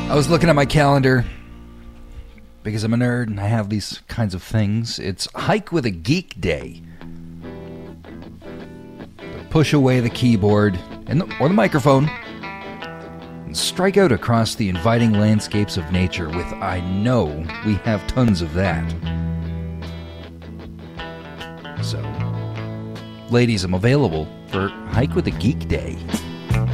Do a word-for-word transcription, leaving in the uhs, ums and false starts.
I was looking at my calendar because I'm a nerd and I have these kinds of things. It's Hike with a Geek Day. Push away the keyboard and the, or the microphone and strike out across the inviting landscapes of nature with I know we have tons of that. So, ladies, I'm available for Hike with a Geek Day.